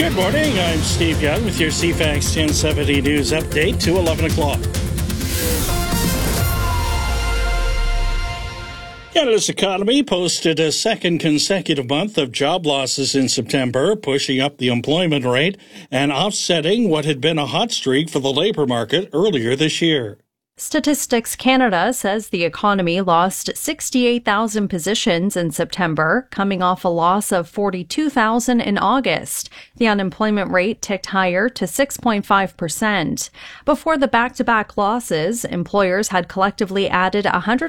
Good morning, I'm Steve Young with your CFAX 1070 News Update to 11 o'clock. Canada's economy posted a second consecutive month of job losses in September, pushing up the employment rate and offsetting what had been a hot streak for the labor market earlier this year. Statistics Canada says the economy lost 68,000 positions in September, coming off a loss of 42,000 in August. The unemployment rate ticked higher to 6.5%. Before the back-to-back losses, employers had collectively added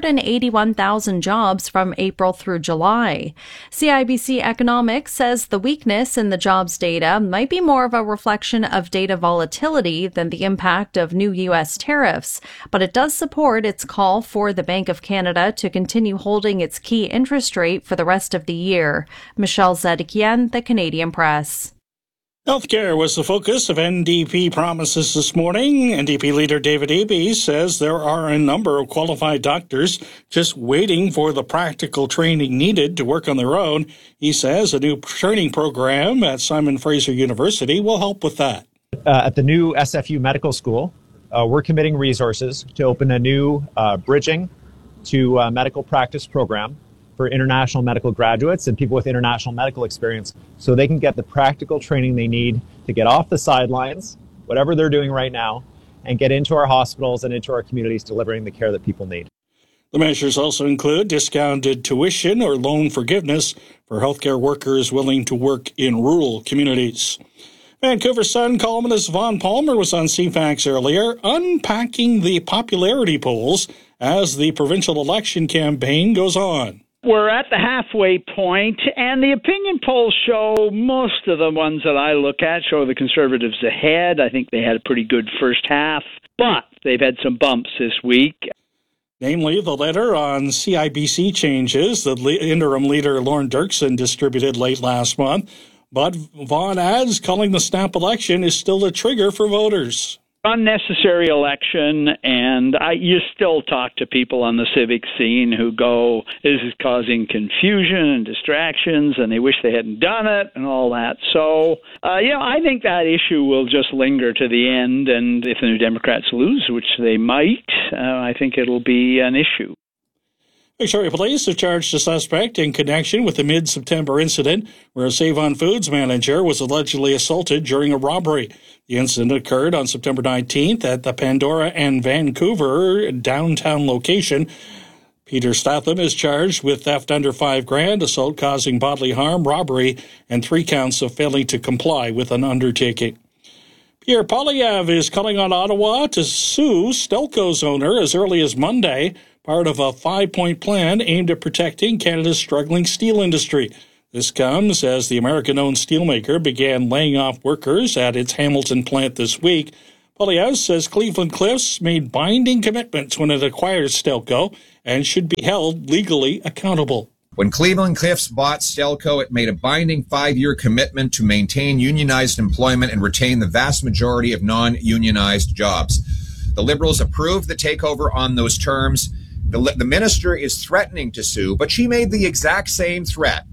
181,000 jobs from April through July. CIBC Economics says the weakness in the jobs data might be more of a reflection of data volatility than the impact of new U.S. tariffs, but it does support its call for the Bank of Canada to continue holding its key interest rate for the rest of the year. Michelle Zedekian, The Canadian Press. Healthcare was the focus of NDP promises this morning. NDP leader David Eby says there are a number of qualified doctors just waiting for the practical training needed to work on their own. He says a new training program at Simon Fraser University will help with that. At the new SFU Medical School, we're committing resources to open a new bridging to medical practice program for international medical graduates and people with international medical experience so they can get the practical training they need to get off the sidelines, whatever they're doing right now, and get into our hospitals and into our communities delivering the care that people need. The measures also include discounted tuition or loan forgiveness for healthcare workers willing to work in rural communities. Vancouver Sun columnist Vaughn Palmer was on CFAX earlier, unpacking the popularity polls as the provincial election campaign goes on. We're at the halfway point, and the opinion polls show most of the ones that I look at show the Conservatives ahead. I think they had a pretty good first half, but they've had some bumps this week. Namely, the letter on CIBC changes that interim leader Lorne Dirksen distributed late last month. But Vaughn adds calling the snap election is still a trigger for voters. Unnecessary election, and you still talk to people on the civic scene who go, this is causing confusion and distractions, and they wish they hadn't done it and all that. So, I think that issue will just linger to the end, and if the New Democrats lose, which they might, I think it'll be an issue. Victoria Police have charged a suspect in connection with the mid-September incident where a Save-On-Foods manager was allegedly assaulted during a robbery. The incident occurred on September 19th at the Pandora and Vancouver downtown location. Peter Statham is charged with theft under $5,000, assault causing bodily harm, robbery, and 3 counts of failing to comply with an undertaking. Pierre Poilievre is calling on Ottawa to sue Stelco's owner as early as Monday, part of a 5-point plan aimed at protecting Canada's struggling steel industry. This comes as the American-owned steelmaker began laying off workers at its Hamilton plant this week. Poilievre says Cleveland-Cliffs made binding commitments when it acquired Stelco and should be held legally accountable. When Cleveland-Cliffs bought Stelco, it made a binding 5-year commitment to maintain unionized employment and retain the vast majority of non-unionized jobs. The Liberals approved the takeover on those terms. The minister is threatening to sue, but she made the exact same threat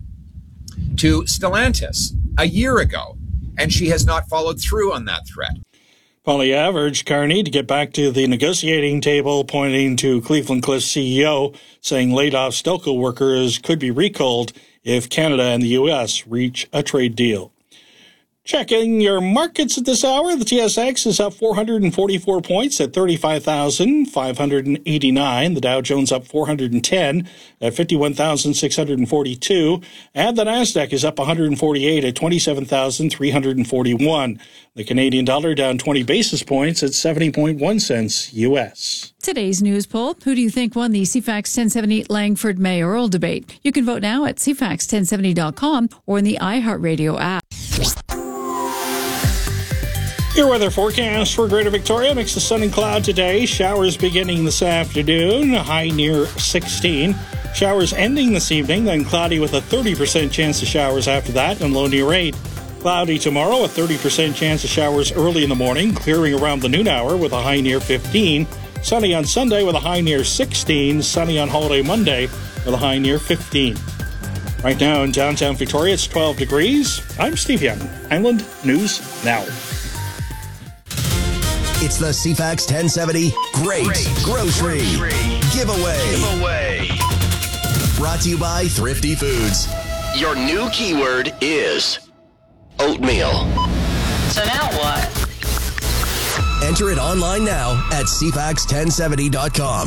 to Stellantis a year ago, and she has not followed through on that threat. Poilievre urged Carney to get back to the negotiating table, pointing to Cleveland-Cliffs CEO, saying laid-off Stelco workers could be recalled if Canada and the U.S. reach a trade deal. Checking your markets at this hour, the TSX is up 444 points at 35,589. The Dow Jones up 410 at 51,642. And the Nasdaq is up 148 at 27,341. The Canadian dollar down 20 basis points at 70.1 cents U.S. Today's news poll. Who do you think won the CFAX 1070 Langford mayoral debate? You can vote now at cfax1070.com or in the iHeartRadio app. Your weather forecast for Greater Victoria: mix of sun and cloud today. Showers beginning this afternoon, high near 16. Showers ending this evening, then cloudy with a 30% chance of showers after that, and low near 8. Cloudy tomorrow, a 30% chance of showers early in the morning, clearing around the noon hour with a high near 15. Sunny on Sunday with a high near 16. Sunny on holiday Monday with a high near 15. Right now in downtown Victoria, it's 12 degrees. I'm Steve Young. Highland News Now. It's the CFAX 1070 Great Grocery Giveaway. Brought to you by Thrifty Foods. Your new keyword is oatmeal. So now what? Enter it online now at CFAX1070.com.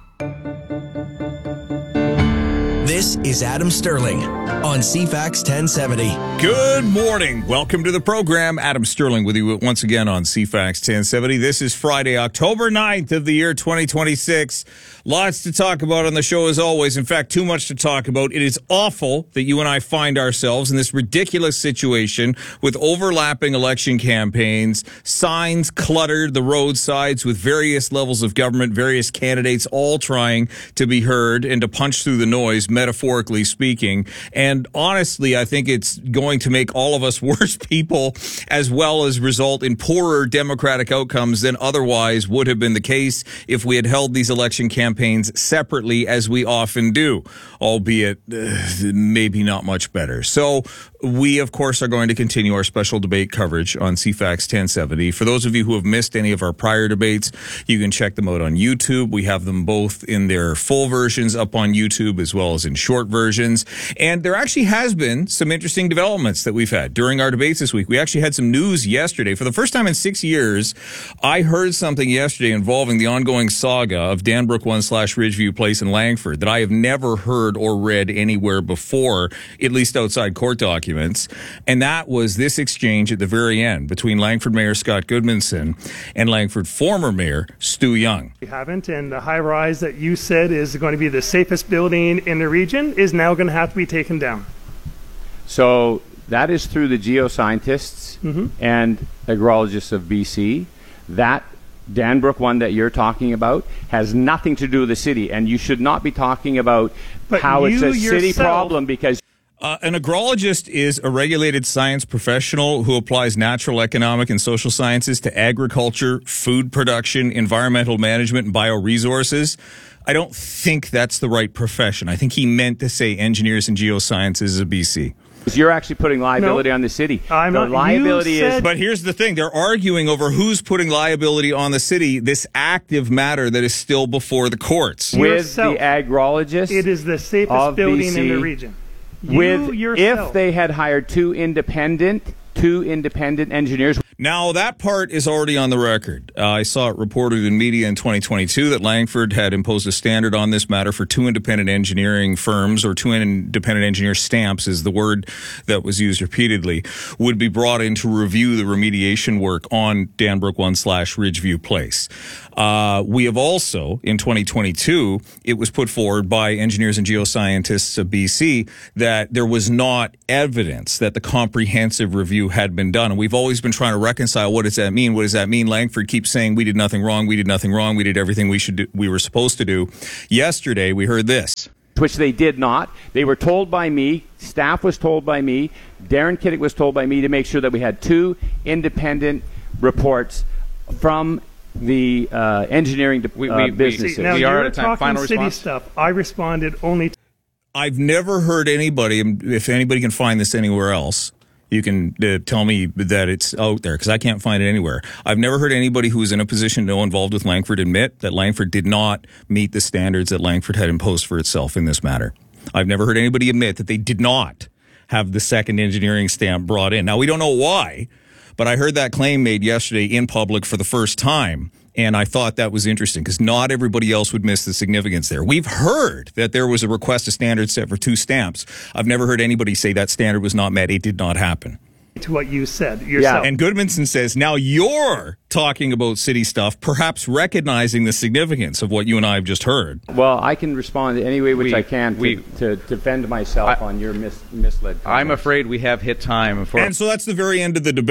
This is Adam Sterling on CFAX 1070. Good morning. Welcome to the program. Adam Sterling with you once again on CFAX 1070. This is Friday, October 9th of the year 2026. Lots to talk about on the show as always. In fact, too much to talk about. It is awful that you and I find ourselves in this ridiculous situation with overlapping election campaigns, signs cluttered the roadsides with various levels of government, various candidates all trying to be heard and to punch through the noise, metaphorically speaking. And honestly, I think it's going to make all of us worse people as well as result in poorer democratic outcomes than otherwise would have been the case if we had held these election campaigns separately, as we often do, albeit maybe not much better. So we, of course, are going to continue our special debate coverage on CFAX 1070. For those of you who have missed any of our prior debates, you can check them out on YouTube. We have them both in their full versions up on YouTube as well as in short versions. And there actually has been some interesting developments that we've had during our debates this week. We actually had some news yesterday. For the first time in 6 years, I heard something yesterday involving the ongoing saga of Danbrook 1/Ridgeview Place in Langford that I have never heard or read anywhere before, at least outside court documents. And that was this exchange at the very end between Langford Mayor Scott Goodmanson and Langford former Mayor Stu Young. We haven't, and the high rise that you said is going to be the safest building in the region is now going to have to be taken down. So that is through the geoscientists and agrologists of BC. That Danbrook one that you're talking about has nothing to do with the city, and you should not be talking about how it's a city problem because an agrologist is a regulated science professional who applies natural, economic, and social sciences to agriculture, food production, environmental management, and bioresources. I don't think that's the right profession. I think he meant to say engineers and geosciences of BC. You're actually putting liability on the city. But here's the thing. They're arguing over who's putting liability on the city, this active matter that is still before the courts. With the agrologist, it is the safest building in the region. If they had hired two independent engineers. Now, that part is already on the record. I saw it reported in media in 2022 that Langford had imposed a standard on this matter for two independent engineering firms, or two independent engineer stamps is the word that was used repeatedly, would be brought in to review the remediation work on Danbrook 1/Ridgeview Place. We have also, in 2022, it was put forward by engineers and geoscientists of BC that there was not evidence that the comprehensive review had been done. And we've always been trying to reconcile, what does that mean? What does that mean? Langford keeps saying we did nothing wrong. We did nothing wrong. We did everything we were supposed to do. Yesterday, we heard this. Which they did not. They were told by me, staff was told by me, Darren Kiddick was told by me to make sure that we had two independent reports from the engineering businesses. Now, we are at a time. Final response. Stuff. I responded only to... I've never heard anybody, if anybody can find this anywhere else, you can tell me that it's out there, because I can't find it anywhere. I've never heard anybody who was in a position to know involved with Langford admit that Langford did not meet the standards that Langford had imposed for itself in this matter. I've never heard anybody admit that they did not have the second engineering stamp brought in. Now, we don't know why, but I heard that claim made yesterday in public for the first time. And I thought that was interesting because not everybody else would miss the significance there. We've heard that there was a request of standard set for two stamps. I've never heard anybody say that standard was not met. It did not happen. To what you said yourself. Yeah. And Goodmanson says, now you're talking about city stuff, perhaps recognizing the significance of what you and I have just heard. Well, I can respond any way which I can to defend myself on your misled comment. I'm afraid we have hit time. And so that's the very end of the debate.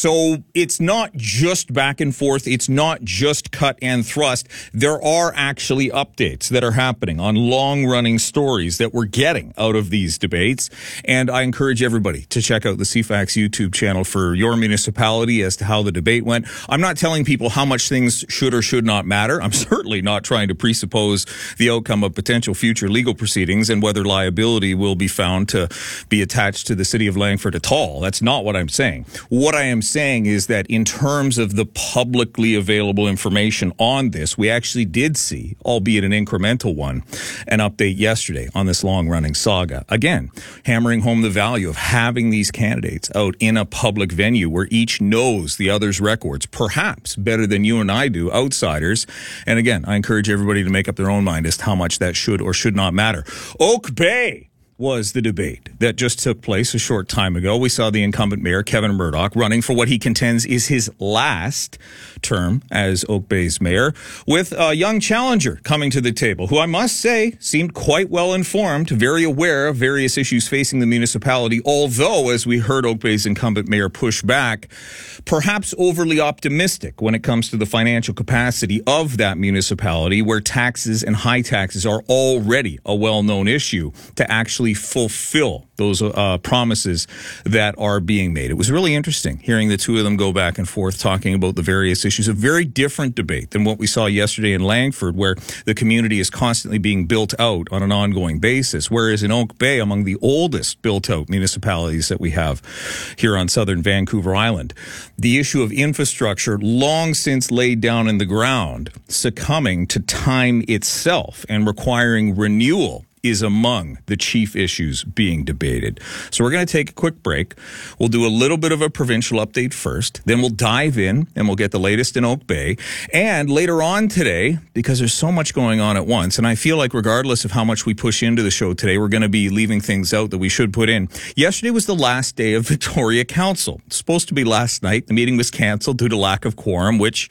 So it's not just back and forth. It's not just cut and thrust. There are actually updates that are happening on long-running stories that we're getting out of these debates. And I encourage everybody to check out the CFAX YouTube channel for your municipality as to how the debate went. I'm not telling people how much things should or should not matter. I'm certainly not trying to presuppose the outcome of potential future legal proceedings and whether liability will be found to be attached to the city of Langford at all. That's not what I'm saying. What I am saying is that in terms of the publicly available information on this, we actually did see, albeit an incremental one, an update yesterday on this long-running saga. Again, hammering home the value of having these candidates out in a public venue where each knows the other's records, perhaps better than you and I do, outsiders. And again, I encourage everybody to make up their own mind as to how much that should or should not matter. Oak Bay was the debate that just took place a short time ago. We saw the incumbent mayor, Kevin Murdoch, running for what he contends is his last term as Oak Bay's mayor, with a young challenger coming to the table, who I must say seemed quite well informed, very aware of various issues facing the municipality, although, as we heard Oak Bay's incumbent mayor push back, perhaps overly optimistic when it comes to the financial capacity of that municipality, where taxes and high taxes are already a well-known issue, to actually fulfill those promises that are being made. It was really interesting hearing the two of them go back and forth talking about the various issues. A very different debate than what we saw yesterday in Langford, where the community is constantly being built out on an ongoing basis, whereas in Oak Bay, among the oldest built-out municipalities that we have here on southern Vancouver Island, the issue of infrastructure long since laid down in the ground, succumbing to time itself and requiring renewal, is among the chief issues being debated. So we're going to take a quick break. We'll do a little bit of a provincial update first. Then we'll dive in and we'll get the latest in Oak Bay. And later on today, because there's so much going on at once, and I feel like regardless of how much we push into the show today, we're going to be leaving things out that we should put in. Yesterday was the last day of Victoria Council. It's supposed to be last night. The meeting was canceled due to lack of quorum, which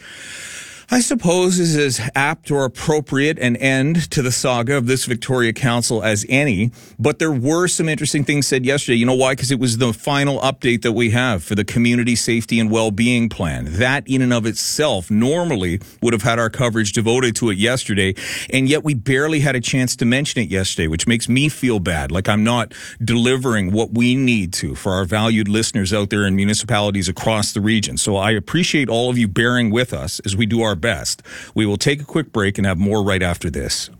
I suppose is as apt or appropriate an end to the saga of this Victoria Council as any. But there were some interesting things said yesterday. You know why? Because it was the final update that we have for the Community Safety and Wellbeing Plan. That in and of itself normally would have had our coverage devoted to it yesterday. And yet we barely had a chance to mention it yesterday, which makes me feel bad. Like I'm not delivering what we need to for our valued listeners out there in municipalities across the region. So I appreciate all of you bearing with us as we do our best. We will take a quick break and have more right after this.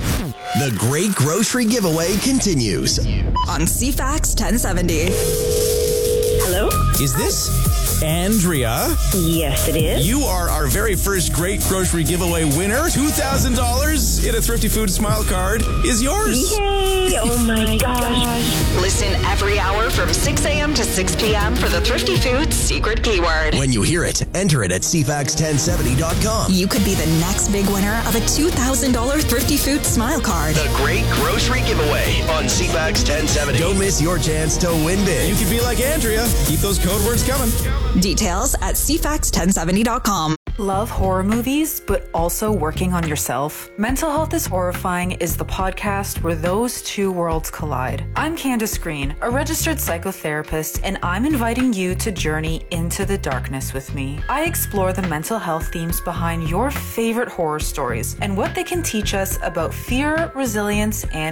The Great Grocery Giveaway continues on CFAX 1070. Hello? Is this Andrea? Yes, it is. You are our very first Great Grocery Giveaway winner. $2,000 in a Thrifty Foods Smile Card is yours. Yay! Oh my gosh. Listen every hour from 6 a.m. to 6 p.m. for the Thrifty Foods secret keyword. When you hear it, enter it at CFAX1070.com. You could be the next big winner of a $2,000 Thrifty Foods Smile Card. The Great Grocery Giveaway on CFAX 1070. Don't miss your chance to win big. You could be like Andrea. Keep those code words coming. Details at CFAX1070.com. Love horror movies, but also working on yourself? Mental Health is Horrifying is the podcast where those two worlds collide. I'm Candace Green, a registered psychotherapist, and I'm inviting you to journey into the darkness with me. I explore the mental health themes behind your favorite horror stories and what they can teach us about fear, resilience, and